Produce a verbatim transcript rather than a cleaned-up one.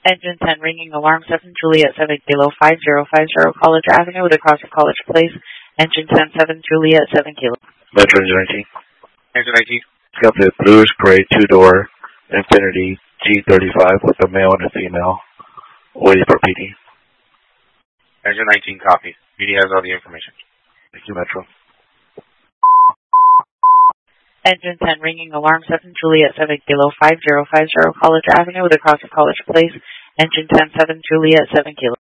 Engine ten ringing, alarm seven, Juliet seven Kilo five zero five zero College Avenue with across the College Place. Engine ten seven, Juliet seven Kilo. Metro Engine nineteen. Engine nineteen. Got the bluish gray two-door Infiniti G thirty-five with a male and a female. Waiting for P D. Engine nineteen, copy. P D has all the information. Thank you, Metro. Engine ten ringing, alarm seven, Juliet seven Kilo five zero five zero College Avenue with across the College Place. Engine ten seven, Juliet seven Kilo.